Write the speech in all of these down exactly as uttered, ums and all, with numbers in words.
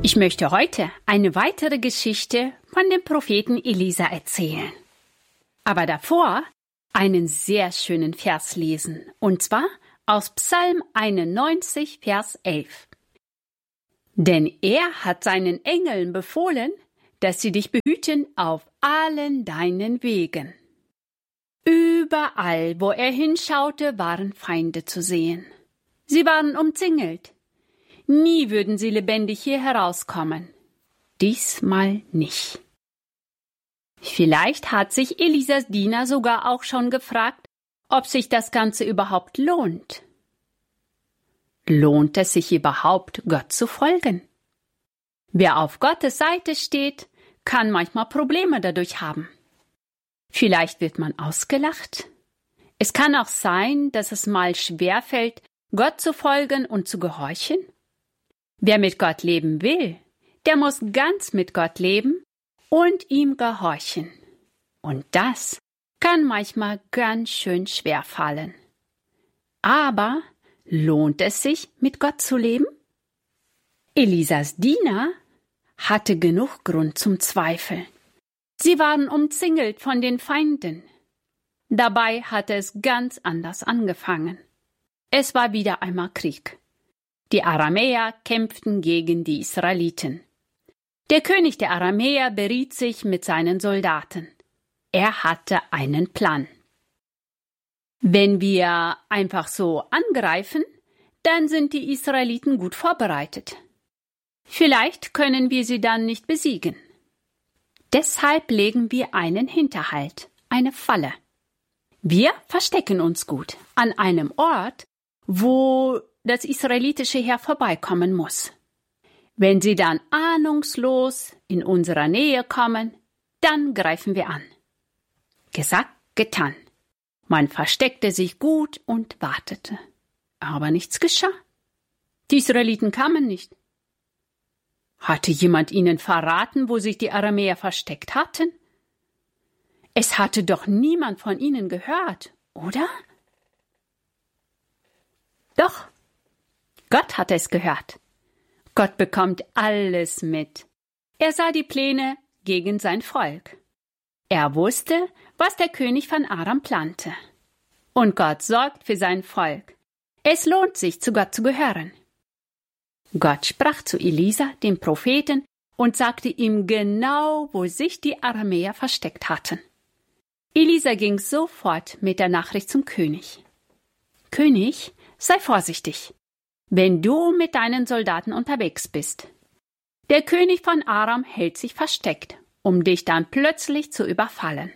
Ich möchte heute eine weitere Geschichte von dem Propheten Elisa erzählen. Aber davor einen sehr schönen Vers lesen, und zwar aus Psalm einundneunzig, Vers elf. Denn er hat seinen Engeln befohlen, dass sie dich behüten auf allen deinen Wegen. Überall, wo er hinschaute, waren Feinde zu sehen. Sie waren umzingelt. Nie würden sie lebendig hier herauskommen. Diesmal nicht. Vielleicht hat sich Elisas Diener sogar auch schon gefragt, ob sich das Ganze überhaupt lohnt. Lohnt es sich überhaupt, Gott zu folgen? Wer auf Gottes Seite steht, kann manchmal Probleme dadurch haben. Vielleicht wird man ausgelacht. Es kann auch sein, dass es mal schwerfällt, Gott zu folgen und zu gehorchen. Wer mit Gott leben will, der muss ganz mit Gott leben und ihm gehorchen. Und das kann manchmal ganz schön schwer fallen. Aber lohnt es sich, mit Gott zu leben? Elisas Diener hatte genug Grund zum Zweifel. Sie waren umzingelt von den Feinden. Dabei hatte es ganz anders angefangen. Es war wieder einmal Krieg. Die Aramäer kämpften gegen die Israeliten. Der König der Aramäer beriet sich mit seinen Soldaten. Er hatte einen Plan. Wenn wir einfach so angreifen, dann sind die Israeliten gut vorbereitet. Vielleicht können wir sie dann nicht besiegen. Deshalb legen wir einen Hinterhalt, eine Falle. Wir verstecken uns gut an einem Ort, wo das israelitische Heer vorbeikommen muss. Wenn sie dann ahnungslos in unserer Nähe kommen, dann greifen wir an. Gesagt, getan. Man versteckte sich gut und wartete. Aber nichts geschah. Die Israeliten kamen nicht. Hatte jemand ihnen verraten, wo sich die Aramäer versteckt hatten? Es hatte doch niemand von ihnen gehört, oder? Doch, Gott hatte es gehört. Gott bekommt alles mit. Er sah die Pläne gegen sein Volk. Er wusste, was der König von Aram plante. Und Gott sorgt für sein Volk. Es lohnt sich, zu Gott zu gehören. Gott sprach zu Elisa, dem Propheten, und sagte ihm genau, wo sich die Aramäer versteckt hatten. Elisa ging sofort mit der Nachricht zum König. König, sei vorsichtig, wenn du mit deinen Soldaten unterwegs bist. Der König von Aram hält sich versteckt, um dich dann plötzlich zu überfallen.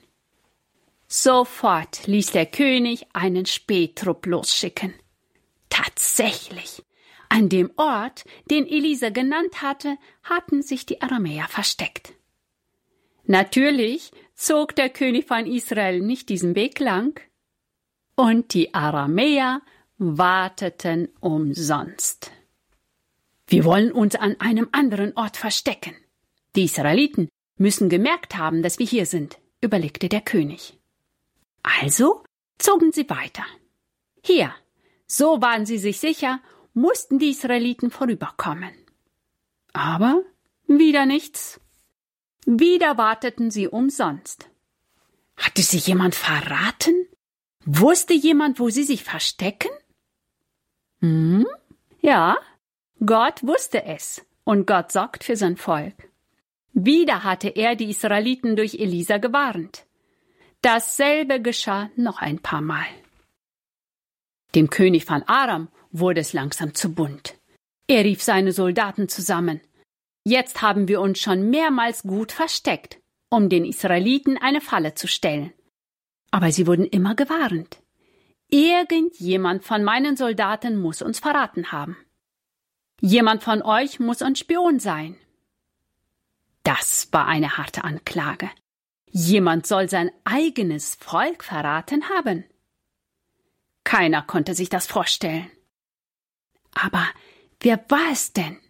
Sofort ließ der König einen Spähtrupp losschicken. Tatsächlich, an dem Ort, den Elisa genannt hatte, hatten sich die Aramäer versteckt. Natürlich zog der König von Israel nicht diesen Weg lang, und die Aramäer warteten umsonst. Wir wollen uns an einem anderen Ort verstecken. Die Israeliten müssen gemerkt haben, dass wir hier sind, überlegte der König. Also zogen sie weiter. Hier, so waren sie sich sicher, mussten die Israeliten vorüberkommen. Aber wieder nichts. Wieder warteten sie umsonst. Hatte sie jemand verraten? Wusste jemand, wo sie sich verstecken? Hm? Ja, Gott wusste es, und Gott sorgt für sein Volk. Wieder hatte er die Israeliten durch Elisa gewarnt. Dasselbe geschah noch ein paar Mal. Dem König von Aram wurde es langsam zu bunt. Er rief seine Soldaten zusammen. Jetzt haben wir uns schon mehrmals gut versteckt, um den Israeliten eine Falle zu stellen. Aber sie wurden immer gewarnt. Irgendjemand von meinen Soldaten muss uns verraten haben. Jemand von euch muss ein Spion sein. Das war eine harte Anklage. Jemand soll sein eigenes Volk verraten haben. Keiner konnte sich das vorstellen. Aber wer war es denn?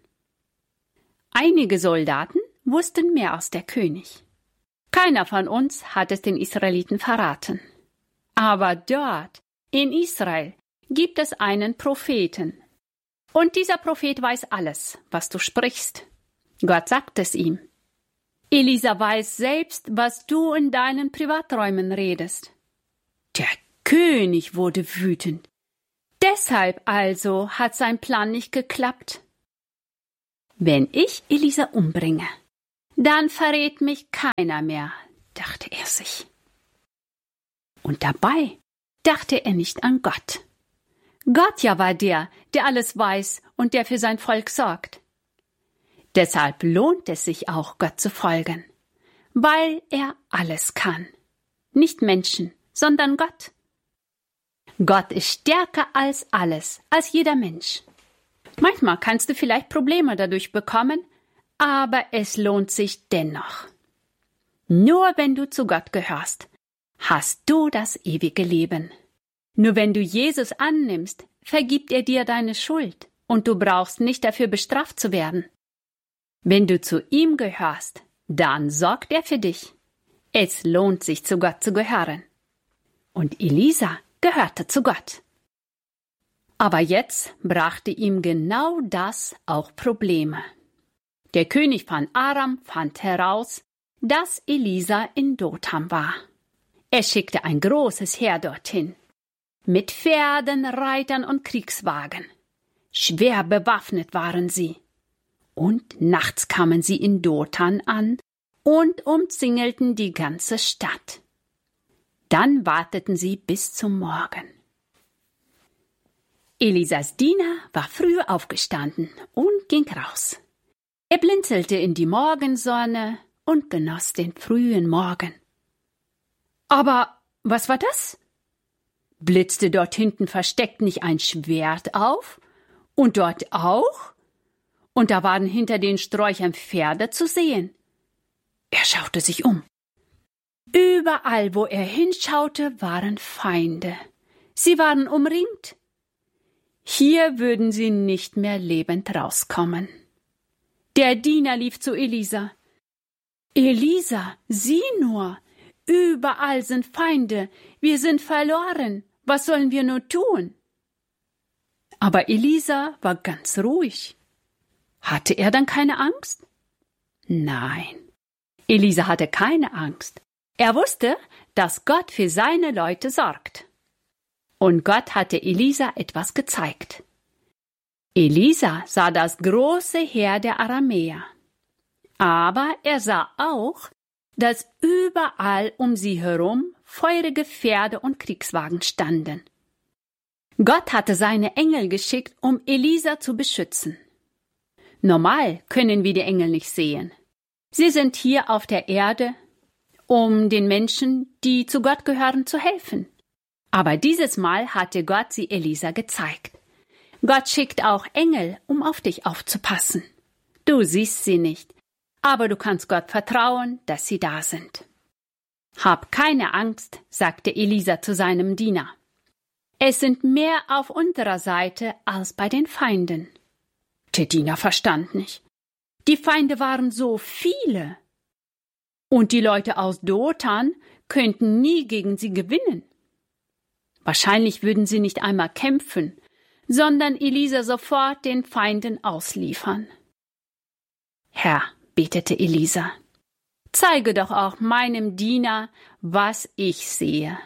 Einige Soldaten wussten mehr als der König. Keiner von uns hat es den Israeliten verraten. Aber dort, in Israel, gibt es einen Propheten. Und dieser Prophet weiß alles, was du sprichst. Gott sagt es ihm. Elisa weiß selbst, was du in deinen Privaträumen redest. Der König wurde wütend. Deshalb also hat sein Plan nicht geklappt. Wenn ich Elisa umbringe, dann verrät mich keiner mehr, dachte er sich. Und dabei dachte er nicht an Gott. Gott ja war der, der alles weiß und der für sein Volk sorgt. Deshalb lohnt es sich auch, Gott zu folgen, weil er alles kann. Nicht Menschen, sondern Gott. Gott ist stärker als alles, als jeder Mensch. Manchmal kannst du vielleicht Probleme dadurch bekommen, aber es lohnt sich dennoch. Nur wenn du zu Gott gehörst, hast du das ewige Leben. Nur wenn du Jesus annimmst, vergibt er dir deine Schuld und du brauchst nicht dafür bestraft zu werden. Wenn du zu ihm gehörst, dann sorgt er für dich. Es lohnt sich, zu Gott zu gehören. Und Elisa gehörte zu Gott. Aber jetzt brachte ihm genau das auch Probleme. Der König von Aram fand heraus, dass Elisa in Dotham war. Er schickte ein großes Heer dorthin, mit Pferden, Reitern und Kriegswagen. Schwer bewaffnet waren sie. Und nachts kamen sie in Dothan an und umzingelten die ganze Stadt. Dann warteten sie bis zum Morgen. Elisas Diener war früh aufgestanden und ging raus. Er blinzelte in die Morgensonne und genoss den frühen Morgen. Aber was war das? Blitzte dort hinten versteckt nicht ein Schwert auf? Und dort auch? Und da waren hinter den Sträuchern Pferde zu sehen. Er schaute sich um. Überall, wo er hinschaute, waren Feinde. Sie waren umringt. Hier würden sie nicht mehr lebend rauskommen. Der Diener lief zu Elisa. Elisa, sieh nur, überall sind Feinde, wir sind verloren, was sollen wir nur tun? Aber Elisa war ganz ruhig. Hatte er dann keine Angst? Nein, Elisa hatte keine Angst. Er wusste, dass Gott für seine Leute sorgt. Und Gott hatte Elisa etwas gezeigt. Elisa sah das große Heer der Aramäer. Aber er sah auch, dass überall um sie herum feurige Pferde und Kriegswagen standen. Gott hatte seine Engel geschickt, um Elisa zu beschützen. Normal können wir die Engel nicht sehen. Sie sind hier auf der Erde, um den Menschen, die zu Gott gehören, zu helfen. Aber dieses Mal hatte Gott sie Elisa gezeigt. Gott schickt auch Engel, um auf dich aufzupassen. Du siehst sie nicht, aber du kannst Gott vertrauen, dass sie da sind. Hab keine Angst, sagte Elisa zu seinem Diener. Es sind mehr auf unserer Seite als bei den Feinden. Der Diener verstand nicht. Die Feinde waren so viele. Und die Leute aus Dothan könnten nie gegen sie gewinnen. Wahrscheinlich würden sie nicht einmal kämpfen, sondern Elisa sofort den Feinden ausliefern. Herr, betete Elisa, zeige doch auch meinem Diener, was ich sehe.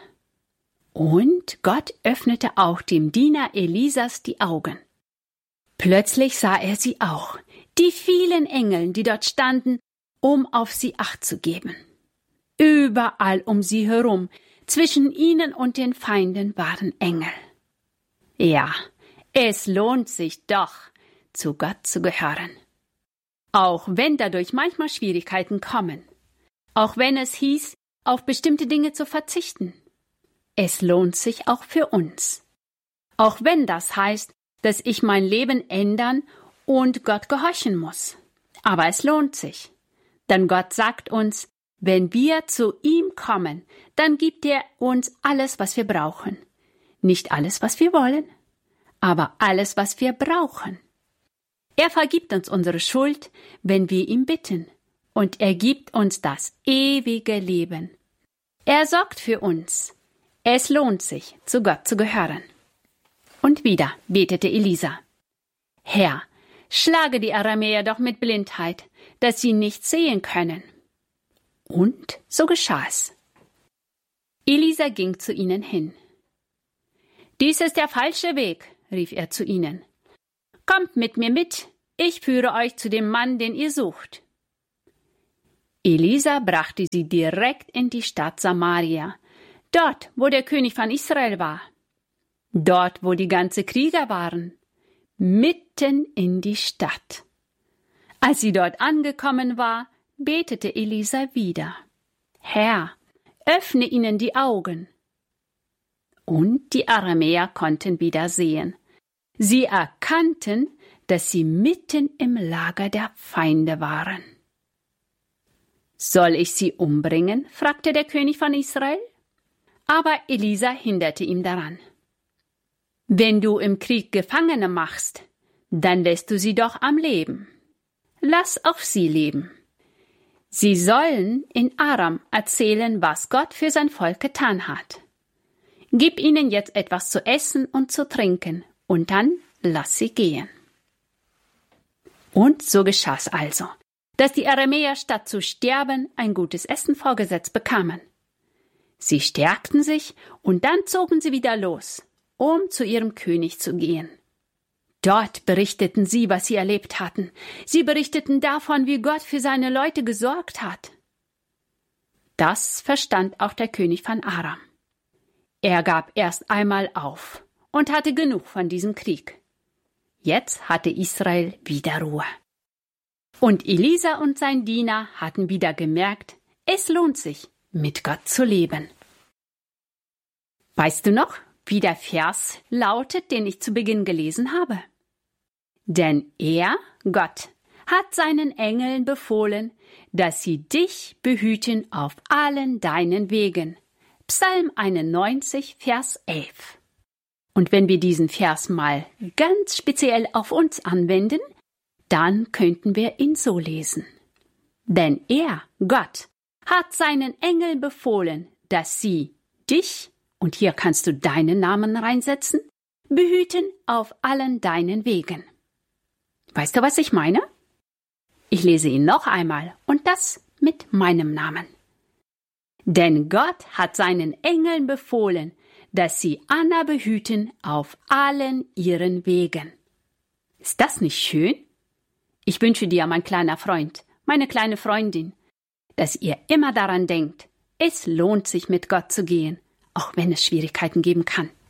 Und Gott öffnete auch dem Diener Elisas die Augen. Plötzlich sah er sie auch, die vielen Engel, die dort standen, um auf sie Acht zu geben. Überall um sie herum, zwischen ihnen und den Feinden waren Engel. Ja, es lohnt sich doch, zu Gott zu gehören. Auch wenn dadurch manchmal Schwierigkeiten kommen. Auch wenn es hieß, auf bestimmte Dinge zu verzichten. Es lohnt sich auch für uns. Auch wenn das heißt, dass ich mein Leben ändern und Gott gehorchen muss. Aber es lohnt sich. Denn Gott sagt uns, wenn wir zu ihm kommen, dann gibt er uns alles, was wir brauchen. Nicht alles, was wir wollen, aber alles, was wir brauchen. Er vergibt uns unsere Schuld, wenn wir ihn bitten, und er gibt uns das ewige Leben. Er sorgt für uns. Es lohnt sich, zu Gott zu gehören. Und wieder betete Elisa. Herr, schlage die Aramäer doch mit Blindheit, dass sie nichts sehen können. Und so geschah es. Elisa ging zu ihnen hin. »Dies ist der falsche Weg«, rief er zu ihnen. »Kommt mit mir mit, ich führe euch zu dem Mann, den ihr sucht.« Elisa brachte sie direkt in die Stadt Samaria, dort, wo der König von Israel war, dort, wo die ganzen Krieger waren, mitten in die Stadt. Als sie dort angekommen war, betete Elisa wieder: »Herr, öffne ihnen die Augen.« Und die Aramäer konnten wieder sehen. Sie erkannten, dass sie mitten im Lager der Feinde waren. »Soll ich sie umbringen?« fragte der König von Israel. Aber Elisa hinderte ihn daran. »Wenn du im Krieg Gefangene machst, dann lässt du sie doch am Leben. Lass auch sie leben. Sie sollen in Aram erzählen, was Gott für sein Volk getan hat. Gib ihnen jetzt etwas zu essen und zu trinken, und dann lass sie gehen.« Und so geschah es also, dass die Aramäer statt zu sterben ein gutes Essen vorgesetzt bekamen. Sie stärkten sich und dann zogen sie wieder los, um zu ihrem König zu gehen. Dort berichteten sie, was sie erlebt hatten. Sie berichteten davon, wie Gott für seine Leute gesorgt hat. Das verstand auch der König von Aram. Er gab erst einmal auf und hatte genug von diesem Krieg. Jetzt hatte Israel wieder Ruhe. Und Elisa und sein Diener hatten wieder gemerkt, es lohnt sich, mit Gott zu leben. Weißt du noch, wie der Vers lautet, den ich zu Beginn gelesen habe? Denn er, Gott, hat seinen Engeln befohlen, dass sie dich behüten auf allen deinen Wegen. Psalm einundneunzig, Vers elf. Und wenn wir diesen Vers mal ganz speziell auf uns anwenden, dann könnten wir ihn so lesen. Denn er, Gott, hat seinen Engeln befohlen, dass sie dich, und hier kannst du deinen Namen reinsetzen, behüten auf allen deinen Wegen. Weißt du, was ich meine? Ich lese ihn noch einmal, und das mit meinem Namen. Denn Gott hat seinen Engeln befohlen, dass sie Anna behüten auf allen ihren Wegen. Ist das nicht schön? Ich wünsche dir, mein kleiner Freund, meine kleine Freundin, dass ihr immer daran denkt, es lohnt sich, mit Gott zu gehen, auch wenn es Schwierigkeiten geben kann.